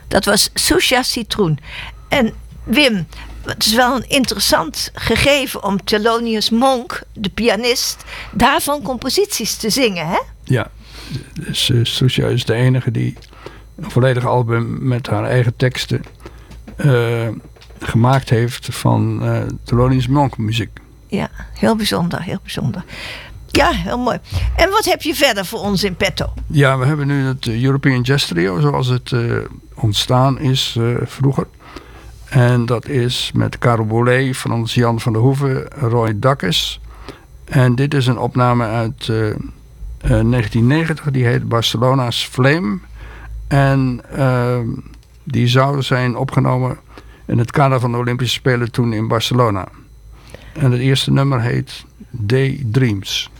Dat was Susha Citroen. En Wim, het is wel een interessant gegeven om Thelonious Monk, de pianist, daarvan composities te zingen, hè? Ja, dus Susha is de enige die een volledig album met haar eigen teksten gemaakt heeft van Thelonious Monk muziek. Ja, heel bijzonder, heel bijzonder. Ja, heel mooi. En wat heb je verder voor ons in petto? Ja, we hebben nu het European Jazz Trio, zoals het ontstaan is vroeger. En dat is met Karel Boulez, Frans Jan van der Hoeven, Roy Dakkes. En dit is een opname uit 1990, die heet Barcelona's Flame. En die zou zijn opgenomen in het kader van de Olympische Spelen toen in Barcelona. En het eerste nummer heet Daydreams.